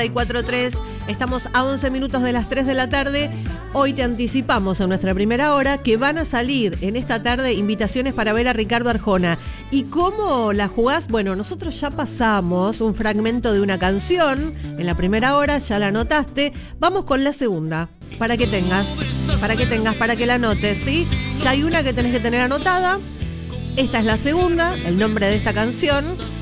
94.3. Estamos a 11 minutos de las 3 de la tarde. Hoy te anticipamos en nuestra primera hora que van a salir en esta tarde invitaciones para ver a Ricardo Arjona. ¿Y cómo la jugás? Bueno, nosotros ya pasamos un fragmento de una canción en la primera hora, ya la anotaste. Vamos con la segunda, para que la anotes, ¿sí? Ya hay una que tenés que tener anotada. Esta es la segunda, el nombre de esta canción.